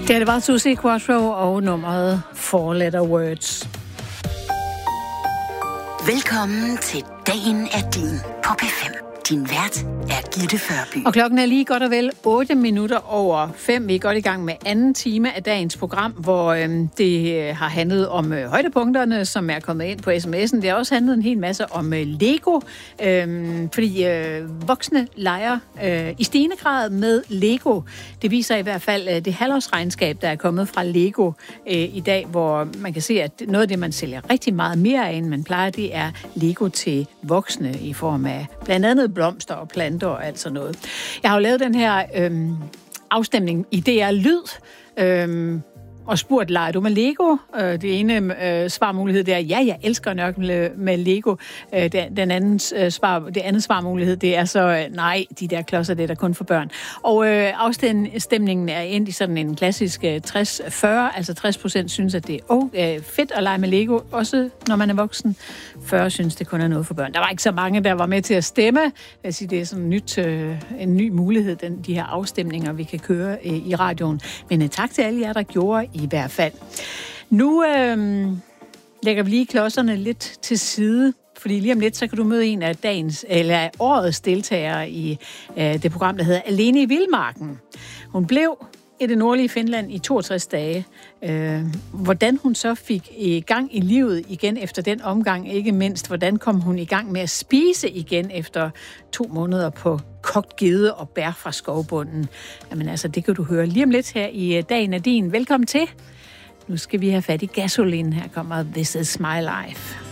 Det var Susie Quattro og nummeret Four Letter Words. Velkommen til Dagen er din på P5. Din vært er Gitte Førby. Og klokken er lige godt og vel 8 minutter over 5. Vi er godt i gang med anden time af dagens program, hvor det har handlet om højdepunkterne, som er kommet ind på sms'en. Det har også handlet en hel masse om Lego, fordi voksne leger i stigende grad med Lego. Det viser i hvert fald det halvårsregnskab, der er kommet fra Lego i dag, hvor man kan se, at noget af det, man sælger rigtig meget mere af, end man plejer, det er Lego til voksne i form af blandt andet blomster og planter og alt sådan noget. Jeg har jo lavet den her afstemning i DR Lyd, og spurgt, leger du med Lego? Det ene svarmulighed, det er, ja, jeg elsker nok med Lego. Det andet svarmulighed, det er så, nej, de der klodser, det er der kun for børn. Og afstemningen er endt i sådan en klassisk 60-40, altså 60% synes, at det er fedt at lege med Lego, også når man er voksen. 40 synes, det kun er noget for børn. Der var ikke så mange, der var med til at stemme. Jeg siger, det er sådan en ny mulighed, de her afstemninger, vi kan køre i radioen. Men tak til alle jer, der gjorde i hvert fald. Nu lægger vi lige klodserne lidt til side, fordi lige om lidt, så kan du møde en af årets deltagere i det program, der hedder Alene i Vildmarken. Hun blev i det nordlige Finland i 62 dage. Hvordan hun så fik i gang i livet igen efter den omgang, ikke mindst, hvordan kom hun i gang med at spise igen efter 2 måneder på kogt gede og bær fra skovbunden. Jamen altså, det kan du høre lige om lidt her i Dagen er din. Velkommen til. Nu skal vi have fat i Gasolin. Her kommer This Is My Life.